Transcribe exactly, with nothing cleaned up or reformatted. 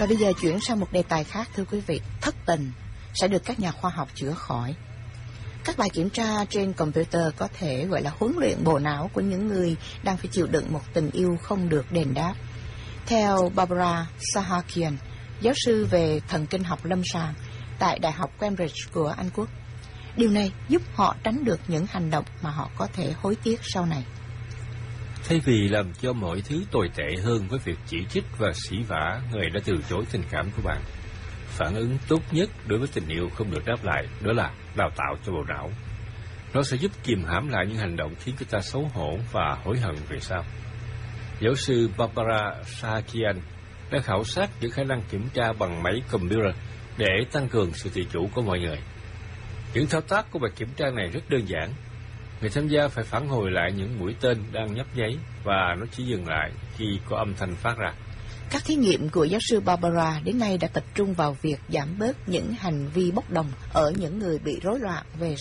Và bây giờ chuyển sang một đề tài khác, thưa quý vị. Thất tình sẽ được các nhà khoa học chữa khỏi. Các bài kiểm tra trên computer có thể gọi là huấn luyện bộ não của những người đang phải chịu đựng một tình yêu không được đền đáp. Theo Barbara Sahakian, giáo sư về thần kinh học lâm sàng tại Đại học Cambridge của Anh Quốc, điều này giúp họ tránh được những hành động mà họ có thể hối tiếc sau này. Thay vì làm cho mọi thứ tồi tệ hơn với việc chỉ trích và sỉ vả người đã từ chối tình cảm của bạn, phản ứng tốt nhất đối với tình yêu không được đáp lại đó là đào tạo cho bộ não. Nó sẽ giúp kìm hãm lại những hành động khiến người ta xấu hổ và hối hận về sau. Giáo sư Barbara Sahakian đã khảo sát những khả năng kiểm tra bằng máy computer để tăng cường sự tự chủ của mọi người. Những thao tác của bài kiểm tra này rất đơn giản. Người tham gia phải phản hồi lại những mũi tên đang nhấp nháy và nó chỉ dừng lại khi có âm thanh phát ra. Các thí nghiệm của giáo sư Barbara đến nay đã tập trung vào việc giảm bớt những hành vi bốc đồng ở những người bị rối loạn về